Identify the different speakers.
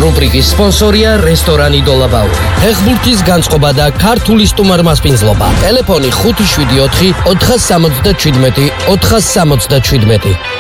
Speaker 1: რუბრიკის სპონსორია რესტორანი დოლაბაური. ფეხბურთის განწყობა და ქართული სტუმარმასპინძლობა. ტელეფონი 574 477 477.